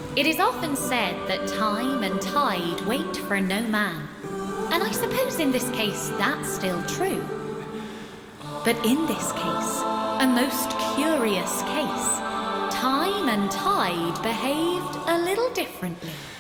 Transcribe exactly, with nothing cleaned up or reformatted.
It is often said that time and tide wait for no man. And I suppose in this case that's still true. But in this case, a most curious case, time and tide behaved a little differently.